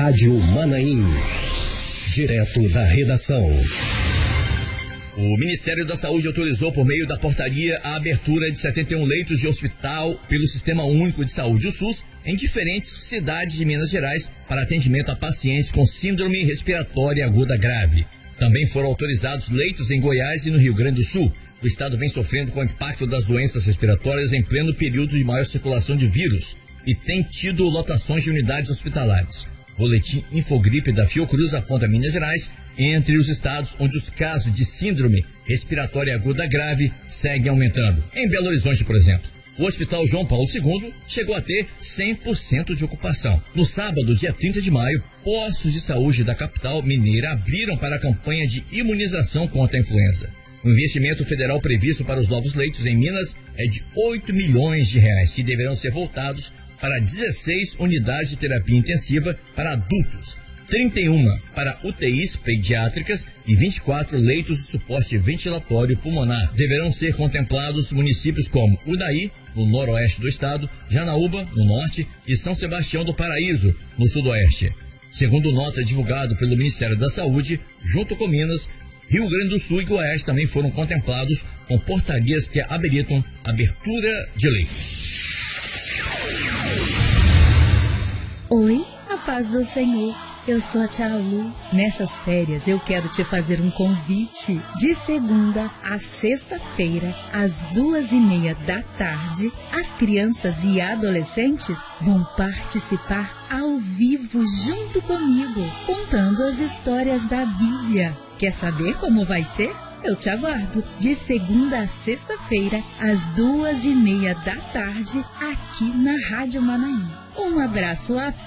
Rádio Manaim. Direto da redação. O Ministério da Saúde autorizou por meio da portaria a abertura de 71 leitos de hospital pelo Sistema Único de Saúde, o SUS, em diferentes cidades de Minas Gerais para atendimento a pacientes com síndrome respiratória aguda grave. Também foram autorizados leitos em Goiás e no Rio Grande do Sul. O estado vem sofrendo com o impacto das doenças respiratórias em pleno período de maior circulação de vírus e tem tido lotações de unidades hospitalares. Boletim Infogripe da Fiocruz aponta Minas Gerais entre os estados onde os casos de síndrome respiratória aguda grave seguem aumentando. Em Belo Horizonte, por exemplo, o Hospital João Paulo II chegou a ter 100% de ocupação. No sábado, dia 30 de maio, postos de saúde da capital mineira abriram para a campanha de imunização contra a influenza. O investimento federal previsto para os novos leitos em Minas é de 8 milhões de reais, que deverão ser voltados para 16 unidades de terapia intensiva para adultos, 31 para UTIs pediátricas e 24 leitos de suporte ventilatório pulmonar. Deverão ser contemplados municípios como Unai, no noroeste do estado, Janaúba, no norte, e São Sebastião do Paraíso, no sudoeste. Segundo nota divulgada pelo Ministério da Saúde, junto com Minas, Rio Grande do Sul e Goiás também foram contemplados com portarias que habilitam abertura de leitos. Oi, a paz do Senhor. Eu sou a Tia Lu. Nessas férias eu quero te fazer um convite. De segunda a sexta-feira, às 2:30 da tarde, as crianças e adolescentes vão participar ao vivo junto comigo, contando as histórias da Bíblia. Quer saber como vai ser? Eu te aguardo de segunda a sexta-feira, às 2:30 da tarde, aqui na Rádio Manaim. Um abraço a